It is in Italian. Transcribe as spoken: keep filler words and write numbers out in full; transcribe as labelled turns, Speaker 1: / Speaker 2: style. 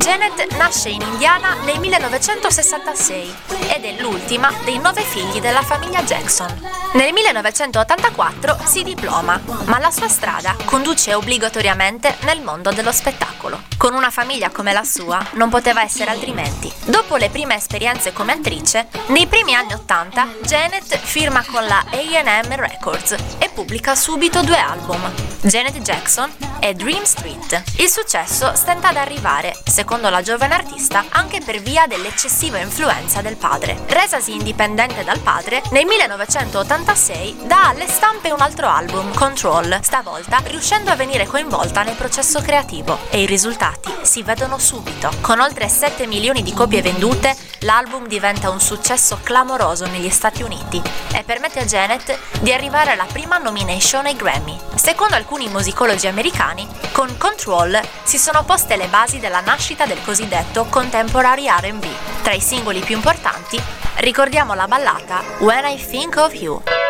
Speaker 1: Janet nasce in Indiana nel millenovecentosessantasei ed è l'ultima dei nove figli della famiglia Jackson. Nel millenovecentottantaquattro si diploma, ma la sua strada conduce obbligatoriamente nel mondo dello spettacolo. Con una famiglia come la sua non poteva essere altrimenti. Dopo le prime esperienze come attrice, nei primi anni ottanta Janet firma con la A and M Records e pubblica subito due album, Janet Jackson e Dream Street. Il successo stenta ad arrivare, secondo la giovane artista, anche per via dell'eccessiva influenza del padre. Resasi indipendente dal padre, nel millenovecentottantasei dà alle stampe un altro album, Control, stavolta riuscendo a venire coinvolta nel processo creativo, e i risultati si vedono subito. Con oltre sette milioni di copie vendute, l'album diventa un successo clamoroso negli Stati Uniti e permette a Janet di arrivare alla prima nomination ai Grammy. Secondo alcuni musicologi americani, con Control si sono poste le basi della nascita del cosiddetto contemporary R and B. Tra i singoli più importanti ricordiamo la ballata When I Think of You.